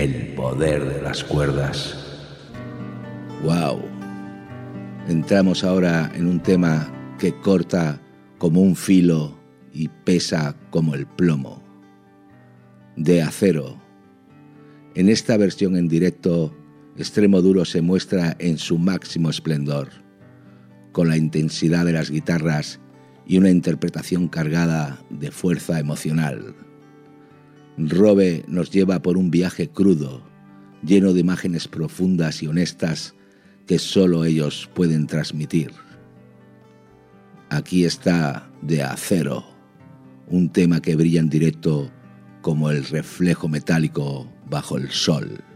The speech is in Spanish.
El poder de las cuerdas. ¡Wow! Entramos ahora en un tema que corta como un filo y pesa como el plomo. De Acero. En esta versión en directo, Extremoduro se muestra en su máximo esplendor, con la intensidad de las guitarras y una interpretación cargada de fuerza emocional. Robe nos lleva por un viaje crudo, lleno de imágenes profundas y honestas que solo ellos pueden transmitir. Aquí está De Acero, un tema que brilla en directo como el reflejo metálico bajo el sol.